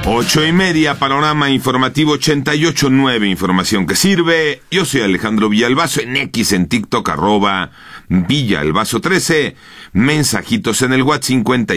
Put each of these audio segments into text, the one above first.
8:30, panorama informativo 88.9, información que sirve. Yo soy Alejandro Villalbazo, en X, en TikTok, @Villalbazo13. Mensajitos en el WhatsApp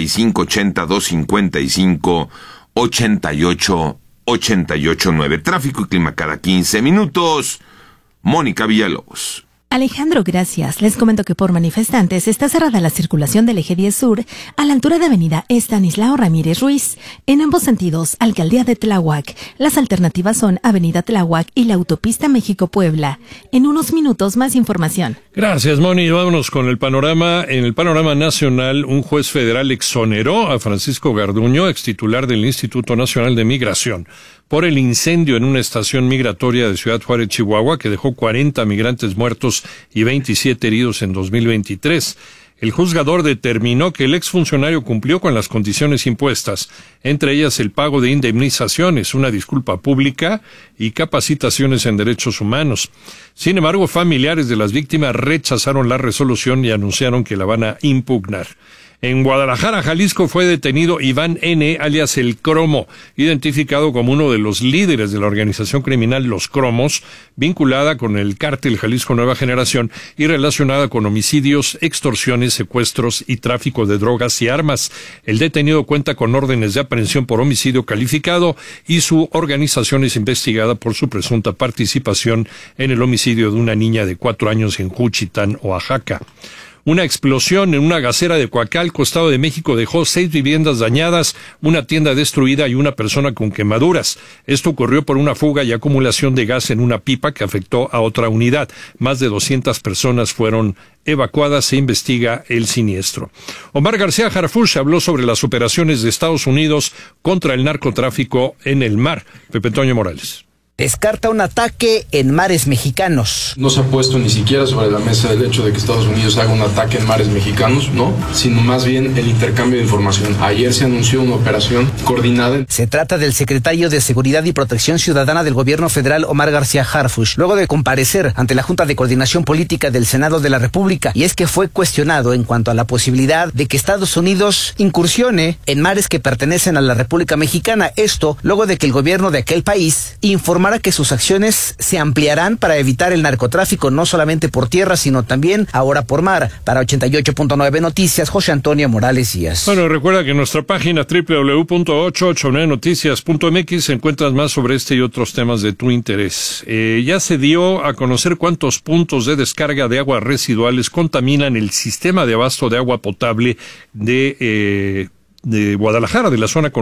5580-255-88-889. Tráfico y clima cada 15 minutos. Mónica Villalobos. Alejandro, gracias. Les comento que por manifestantes está cerrada la circulación del eje 10 Sur a la altura de avenida Estanislao Ramírez Ruiz. En ambos sentidos, Alcaldía de Tláhuac. Las alternativas son avenida Tláhuac y la autopista México-Puebla. En unos minutos, más información. Gracias, Moni. Vámonos con el panorama. En el panorama nacional, un juez federal exoneró a Francisco Garduño, extitular del Instituto Nacional de Migración, por el incendio en una estación migratoria de Ciudad Juárez, Chihuahua, que dejó 40 migrantes muertos y 27 heridos en 2023. El juzgador determinó que el exfuncionario cumplió con las condiciones impuestas, entre ellas el pago de indemnizaciones, una disculpa pública y capacitaciones en derechos humanos. Sin embargo, familiares de las víctimas rechazaron la resolución y anunciaron que la van a impugnar. En Guadalajara, Jalisco, fue detenido Iván N., alias El Cromo, identificado como uno de los líderes de la organización criminal Los Cromos, vinculada con el cártel Jalisco Nueva Generación y relacionada con homicidios, extorsiones, secuestros y tráfico de drogas y armas. El detenido cuenta con órdenes de aprehensión por homicidio calificado y su organización es investigada por su presunta participación en el homicidio de una niña de 4 años en Juchitán, Oaxaca. Una explosión en una gasera de Coacalco, Estado de México, dejó 6 viviendas dañadas, una tienda destruida y una persona con quemaduras. Esto ocurrió por una fuga y acumulación de gas en una pipa que afectó a otra unidad. Más de 200 personas fueron evacuadas. Se investiga el siniestro. Omar García Harfuch habló sobre las operaciones de Estados Unidos contra el narcotráfico en el mar. Pepe Toño Morales. Descarta un ataque en mares mexicanos. No se ha puesto ni siquiera sobre la mesa el hecho de que Estados Unidos haga un ataque en mares mexicanos, ¿no? Sino más bien el intercambio de información. Ayer se anunció una operación coordinada. Se trata del secretario de Seguridad y Protección Ciudadana del Gobierno Federal, Omar García Harfuch, luego de comparecer ante la Junta de Coordinación Política del Senado de la República, y es que fue cuestionado en cuanto a la posibilidad de que Estados Unidos incursione en mares que pertenecen a la República Mexicana. Esto luego de que el gobierno de aquel país informara que sus acciones se ampliarán para evitar el narcotráfico no solamente por tierra, sino también ahora por mar. Para 88.9 Noticias, José Antonio Morales Díaz. Bueno, recuerda que en nuestra página www.889noticias.mx encuentras más sobre este y otros temas de tu interés. Ya se dio a conocer cuántos puntos de descarga de aguas residuales contaminan el sistema de abasto de agua potable de Guadalajara, de la zona